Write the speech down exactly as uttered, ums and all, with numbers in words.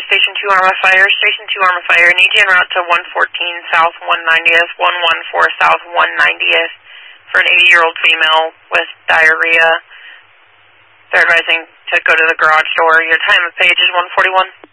Station two Arma Fire. Station two Arma Fire. Need you en route to one fourteen South one ninetieth, one fourteen South one ninetieth for an eighty-year-old female with diarrhea. They're advising to go to the garage door. Your time of page is one forty-one.